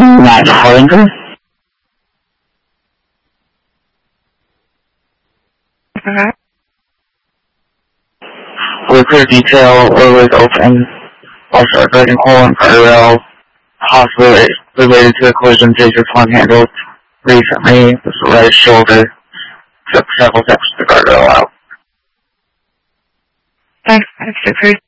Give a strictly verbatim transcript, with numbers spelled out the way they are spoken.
Matt Harlinger. Uh-huh. With clear detail, roadways open, also breaking hole in guardrail, possibly related to a collision Jason Fun handled recently with the right shoulder, took several steps to the guardrail out. Thanks, Mister Cruz.